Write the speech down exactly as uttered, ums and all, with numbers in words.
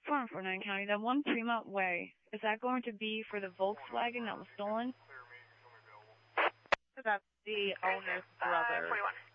Farm for Nine County, that one Fremont Way, is that going to be for the Volkswagen that was stolen? That's the owner's brother.